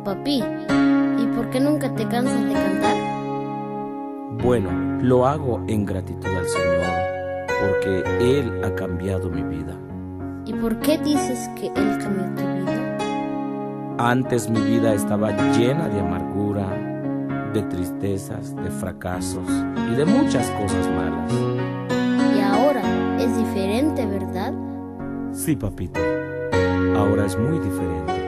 papi, ¿y por qué nunca te cansas de cantar? Bueno, lo hago en gratitud al Señor, porque Él ha cambiado mi vida. ¿Y por qué dices que Él cambió tu vida? Antes mi vida estaba llena de amargura, de tristezas, de fracasos y de muchas cosas malas. Y ahora es diferente, ¿verdad? Sí, papito, ahora es muy diferente.